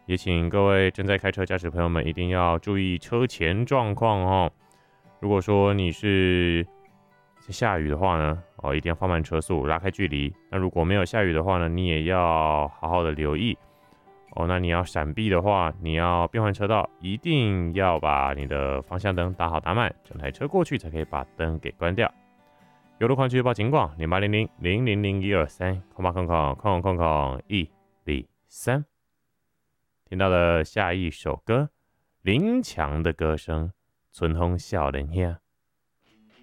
也请各位正在开车驾驶朋友们一定要注意车前状况哦。如果说你是下雨的话呢，一定要放慢车速，拉开距离。那如果没有下雨的话呢，你也要好好的留意哦。那你要闪避的话，你要变换车道，一定要把你的方向灯打好打满，整台车过去才可以把灯给关掉。有路况区预报警广0800-000123，000-123。听到了下一首歌，林强的歌声，春风少年兄。